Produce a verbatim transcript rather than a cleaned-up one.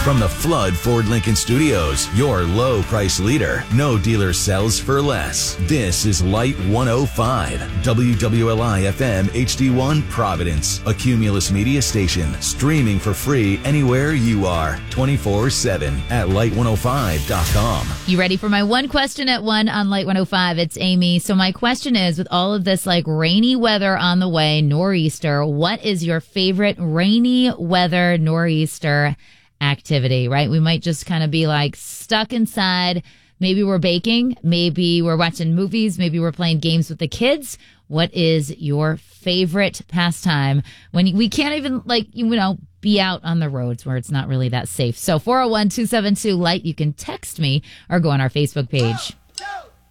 From the Flood Ford Lincoln Studios, your low price leader. No dealer sells for less. This is Light one oh five, W W L I F M H D one Providence, a Cumulus media station, streaming for free anywhere you are, twenty-four seven at light one oh five dot com. You ready for my one question at one on Light one oh five? It's Amy. So my question is, with all of this like rainy weather on the way, nor'easter, what is your favorite rainy weather nor'easter activity, right? We might just kind of be like stuck inside. Maybe we're baking. Maybe we're watching movies. Maybe we're playing games with the kids. What is your favorite pastime when we can't even, like, you know, be out on the roads where it's not really that safe? So four oh one, two seven two, LIGHT. You can text me or go on our Facebook page.